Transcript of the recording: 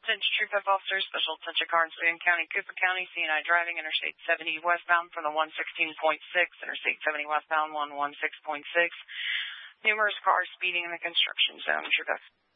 Troop F Officer, Special Attention Car in Swain County, Cooper County, CNI driving Interstate 70 westbound from the 116.6, Interstate 70 westbound 116.6. Numerous cars speeding in the construction zone. Troop F.